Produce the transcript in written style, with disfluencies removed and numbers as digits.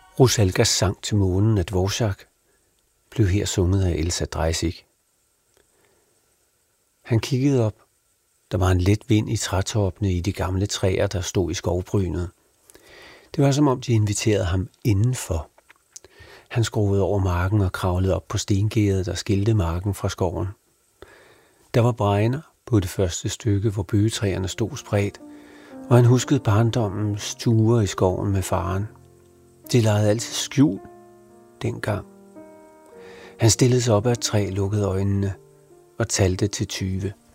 Rusalkas sang til månen af Dvorak blev her sunget af Elsa Dreisig. Han kiggede op. Der var en let vind i trætoppene i de gamle træer, der stod i skovbrynet. Det var som om de inviterede ham indenfor. Han skruede over marken og kravlede op på stengærdet, der skilte marken fra skoven. Der var bregner på det første stykke, hvor bøgetræerne stod spredt, og han huskede barndommens ture i skoven med faren. De legede altid skjul dengang. Han stillede sig op ad et træ, lukkede øjnene og talte til 20.